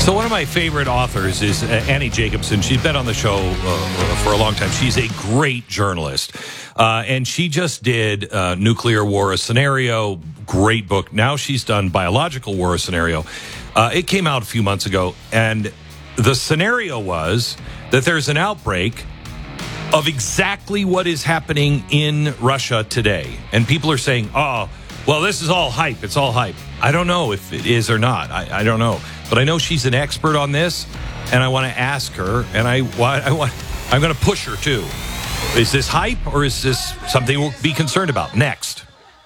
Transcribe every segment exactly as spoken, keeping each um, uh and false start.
So one of my favorite authors is uh, Annie Jacobsen. She's been on the show uh, for a long time. She's a great journalist. Uh, and she just did uh, Nuclear War, a Scenario. Great book. Now she's done Biological War, a Scenario. Uh, it came out a few months ago. And the scenario was that there's an outbreak of exactly what is happening in Russia today. And people are saying, oh, well, this is all hype. It's all hype. I don't know if it is or not. I, I don't know. But I know she's an expert on this, and I want to ask her, and I, I want, I'm going to push her, too. Is this hype, or is this something we'll be concerned about? Next.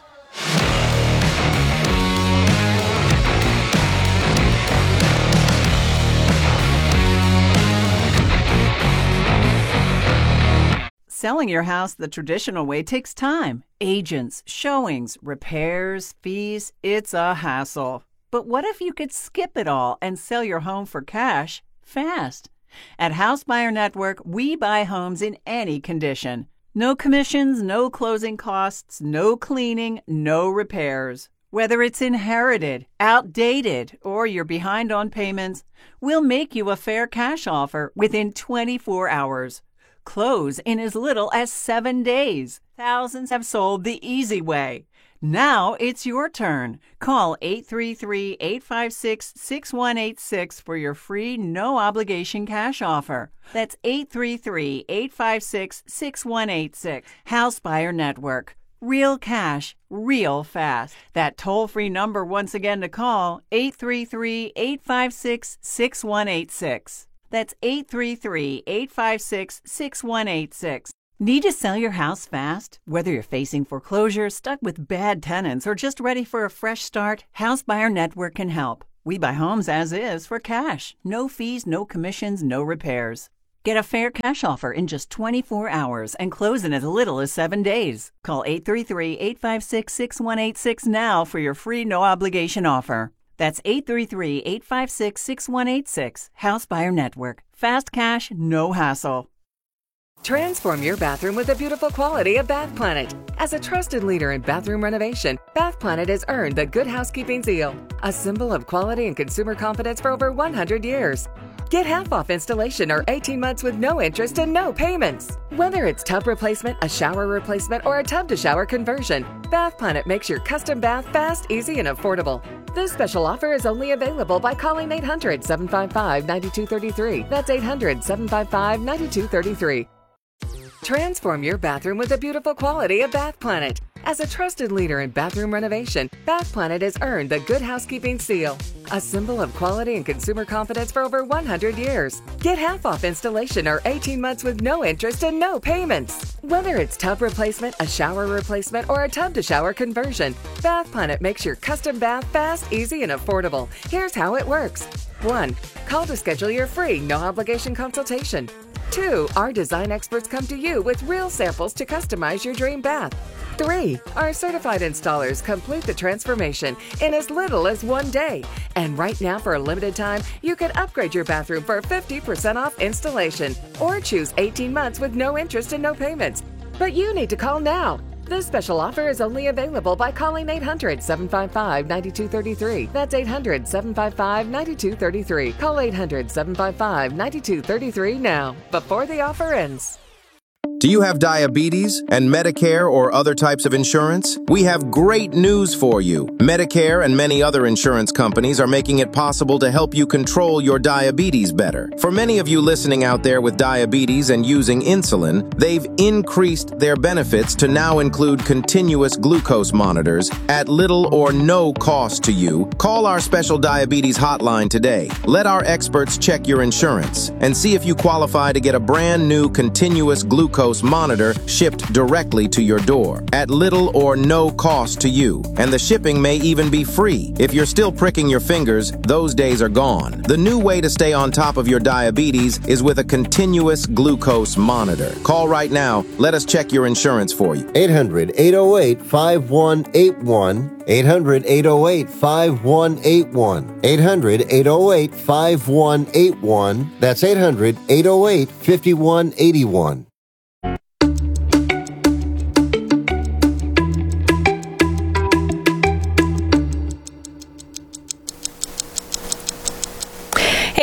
Selling your house the traditional way takes time. Agents, showings, repairs, fees. It's a hassle. But what if you could skip it all and sell your home for cash fast? At House Buyer Network, we buy homes in any condition. No commissions, no closing costs, no cleaning, no repairs. Whether it's inherited, outdated, or you're behind on payments, we'll make you a fair cash offer within twenty-four hours. Close in as little as seven days. Thousands have sold the easy way. Now it's your turn. Call eight three three, eight five six, six one eight six for your free, no-obligation cash offer. That's eight three three, eight five six, six one eight six. House Buyer Network. Real cash, real fast. That toll-free number once again to call, eight three three, eight five six, six one eight six. That's eight three three, eight five six, six one eight six. Need to sell your house fast? Whether you're facing foreclosure, stuck with bad tenants, or just ready for a fresh start, House Buyer Network can help. We buy homes as is for cash. No fees, no commissions, no repairs. Get a fair cash offer in just twenty-four hours and close in as little as seven days. Call eight three three, eight five six, six one eight six now for your free no-obligation offer. That's eight three three, eight five six, six one eight six. House Buyer Network. Fast cash, no hassle. Transform your bathroom with the beautiful quality of Bath Planet. As a trusted leader in bathroom renovation, Bath Planet has earned the Good Housekeeping seal, a symbol of quality and consumer confidence for over one hundred years. Get half off installation or eighteen months with no interest and no payments. Whether it's tub replacement, a shower replacement, or a tub-to-shower conversion, Bath Planet makes your custom bath fast, easy, and affordable. This special offer is only available by calling eight hundred, seven five five, nine two three three. That's eight hundred, seven five five, nine two three three. Transform your bathroom with the beautiful quality of Bath Planet. As a trusted leader in bathroom renovation, Bath Planet has earned the Good Housekeeping seal, a symbol of quality and consumer confidence for over one hundred years. Get half off installation or eighteen months with no interest and no payments. Whether it's tub replacement, a shower replacement, or a tub-to-shower conversion, Bath Planet makes your custom bath fast, easy, and affordable. Here's how it works. one. Call to schedule your free, no-obligation consultation. two. Our design experts come to you with real samples to customize your dream bath. three. Our certified installers complete the transformation in as little as one day. And right now, for a limited time, you can upgrade your bathroom for fifty percent off installation or choose eighteen months with no interest and no payments. But you need to call now. This special offer is only available by calling eight hundred, seven five five, nine two three three. That's eight hundred, seven five five, nine two three three. Call eight hundred, seven five five, nine two three three now, before the offer ends. Do you have diabetes and Medicare or other types of insurance? We have great news for you. Medicare and many other insurance companies are making it possible to help you control your diabetes better. For many of you listening out there with diabetes and using insulin, they've increased their benefits to now include continuous glucose monitors at little or no cost to you. Call our special diabetes hotline today. Let our experts check your insurance and see if you qualify to get a brand new continuous glucose monitor shipped directly to your door at little or no cost to you. And the shipping may even be free. If you're still pricking your fingers, those days are gone. The new way to stay on top of your diabetes is with a continuous glucose monitor. Call right now. Let us check your insurance for you. eight hundred, eight oh eight, five one eight one. eight hundred, eight oh eight, five one eight one. eight hundred, eight oh eight, five one eight one. That's eight hundred, eight oh eight, five one eight one.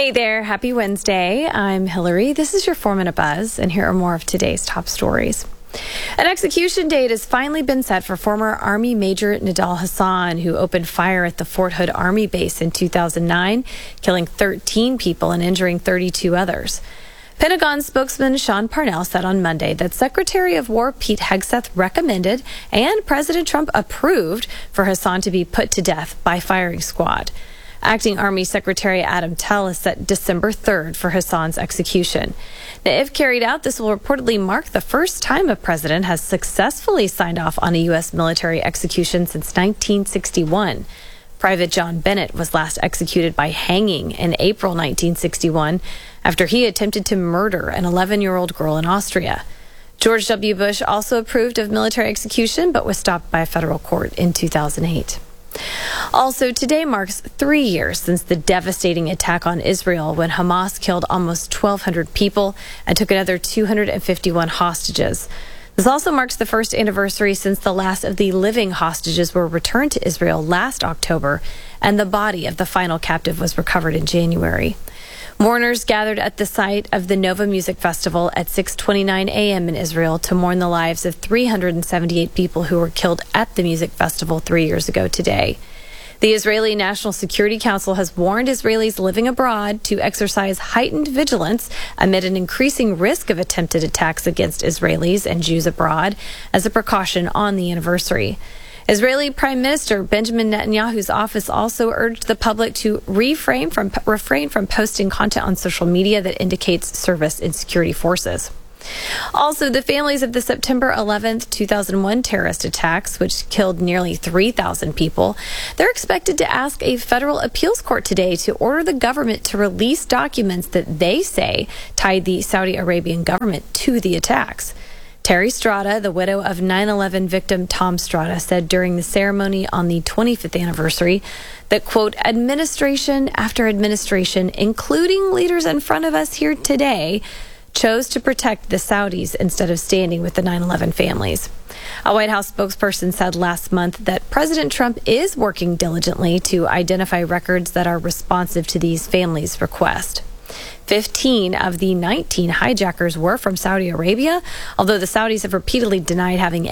Hey there, happy Wednesday. I'm Hillary. This is your four minute Buzz, and here are more of today's top stories. An execution date has finally been set for former Army Major Nidal Hasan, who opened fire at the Fort Hood Army base in two thousand nine, killing thirteen people and injuring thirty-two others. Pentagon spokesman Sean Parnell said on Monday that Secretary of War Pete Hegseth recommended and President Trump approved for Hasan to be put to death by firing squad. Acting Army Secretary Adam Tell has set December third for Hasan's execution. Now, if carried out, this will reportedly mark the first time a president has successfully signed off on a U S military execution since nineteen sixty-one. Private John Bennett was last executed by hanging in April nineteen sixty-one after he attempted to murder an eleven-year-old girl in Austria. George W. Bush also approved of military execution, but was stopped by a federal court in two thousand eight. Also, today marks three years since the devastating attack on Israel when Hamas killed almost twelve hundred people and took another two hundred fifty-one hostages. This also marks the first anniversary since the last of the living hostages were returned to Israel last October, and the body of the final captive was recovered in January. Mourners gathered at the site of the Nova Music Festival at six twenty-nine a.m. in Israel to mourn the lives of three hundred seventy-eight people who were killed at the music festival three years ago today. The Israeli National Security Council has warned Israelis living abroad to exercise heightened vigilance amid an increasing risk of attempted attacks against Israelis and Jews abroad as a precaution on the anniversary. Israeli Prime Minister Benjamin Netanyahu's office also urged the public to refrain from refrain from posting content on social media that indicates service in security forces. Also, the families of the September eleventh, two thousand one terrorist attacks, which killed nearly three thousand people, they're expected to ask a federal appeals court today to order the government to release documents that they say tied the Saudi Arabian government to the attacks. Terry Strada, the widow of nine eleven victim Tom Strada, said during the ceremony on the twenty-fifth anniversary that, quote, administration after administration, including leaders in front of us here today, chose to protect the Saudis instead of standing with the nine eleven families. A White House spokesperson said last month that President Trump is working diligently to identify records that are responsive to these families' request. fifteen of the nineteen hijackers were from Saudi Arabia, although the Saudis have repeatedly denied having